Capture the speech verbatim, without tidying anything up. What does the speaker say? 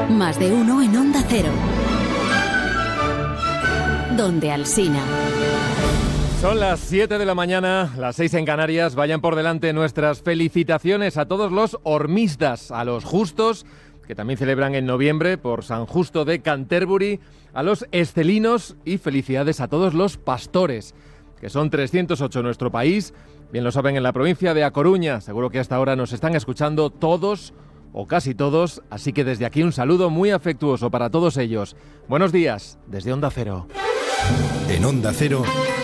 Más de uno en Onda Cero. Donde Alsina. Son las siete de la mañana, las seis en Canarias. Vayan por delante nuestras felicitaciones a todos los hormistas, a los justos, que también celebran en noviembre por San Justo de Canterbury, a los estelinos y felicidades a todos los pastores, que son trescientos ocho en nuestro país. Bien lo saben en la provincia de A Coruña. Seguro que hasta ahora nos están escuchando todos o casi todos, así que desde aquí un saludo muy afectuoso para todos ellos. Buenos días, desde Onda Cero. En Onda Cero,